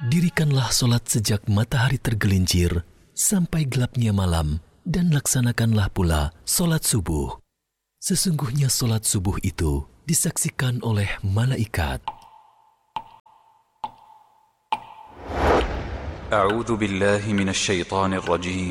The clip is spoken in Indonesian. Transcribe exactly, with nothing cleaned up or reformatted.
Dirikanlah solat sejak matahari tergelincir sampai gelapnya malam, dan laksanakanlah pula solat subuh. Sesungguhnya solat subuh itu disaksikan oleh malaikat. A'udzu billahi minasy syaithanir rajim.